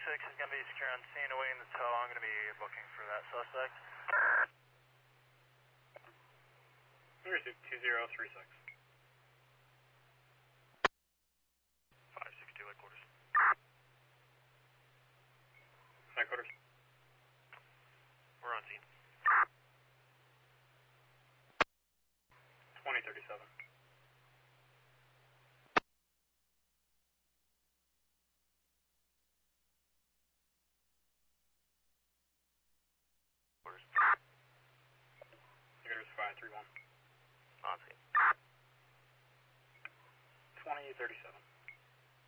is going to be secure on scene awaiting the tow. I'm going to be booking for that suspect. Receive 2036. 562 headquarters. Headquarters. We're on scene. 2037. Headquarters. Headquarters 531. On scene. 2037.